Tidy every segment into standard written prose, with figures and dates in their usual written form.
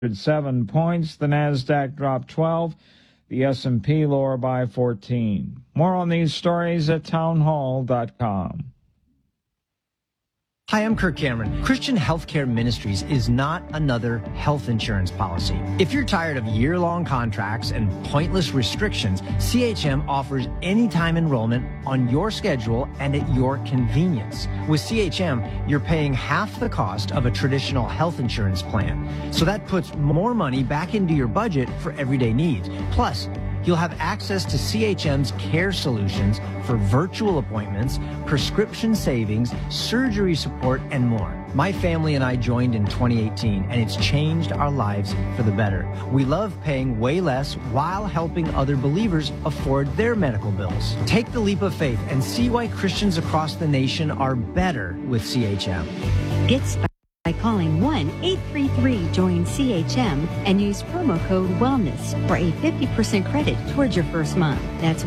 7 points. The Nasdaq dropped 12. The S&P lower by 14. More on these stories at townhall.com. Hi, I'm Kirk Cameron. Christian Healthcare Ministries is not another health insurance policy. If you're tired of year-long contracts and pointless restrictions, CHM offers anytime enrollment on your schedule and at your convenience. With CHM, you're paying half the cost of a traditional health insurance plan. So that puts more money back into your budget for everyday needs. Plus, you'll have access to CHM's care solutions for virtual appointments, prescription savings, surgery support, and more. My family and I joined in 2018, and it's changed our lives for the better. We love paying way less while helping other believers afford their medical bills. Take the leap of faith and see why Christians across the nation are better with CHM. Get started by calling 1-833-JOIN-CHM and use promo code WELLNESS for a 50% credit towards your first month. That's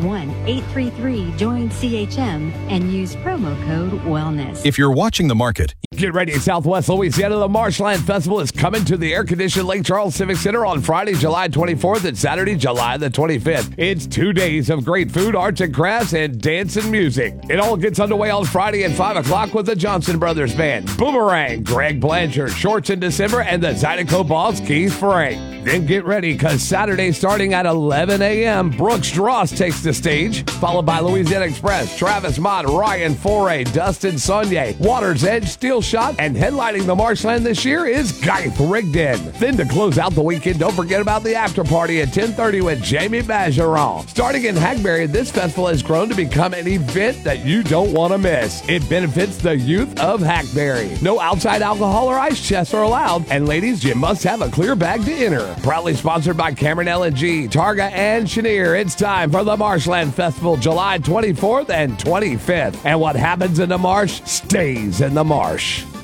1-833-JOIN-CHM and use promo code WELLNESS. If you're watching the market, get ready. Southwest Louisiana, the Marshland Festival is coming to the air-conditioned Lake Charles Civic Center on Friday, July 24th and Saturday, July the 25th. It's 2 days of great food, arts and crafts, and dance and music. It all gets underway on Friday at 5 o'clock with the Johnson Brothers Band, Boomerang, Greg Blanchard, Shorts in December, and the Zydeco boss, Keith Frank. Then get ready, because Saturday starting at 11 a.m., Brooks Dross takes the stage, followed by Louisiana Express, Travis Mott, Ryan Foray, Dustin Saunier, Water's Edge, Steel Shot, and headlining the Marshland this year is Geith Rigdon. Then to close out the weekend, don't forget about the after party at 10:30 with Jamie Bajeron. Starting in Hackberry, this festival has grown to become an event that you don't want to miss. It benefits the youth of Hackberry. No outside alcohol or ice chests are allowed, and ladies, you must have a clear bag to enter. Proudly sponsored by Cameron LNG, Targa, and Chenier. It's time for the Marshland Festival, July 24th and 25th. And what happens in the marsh stays in the marsh.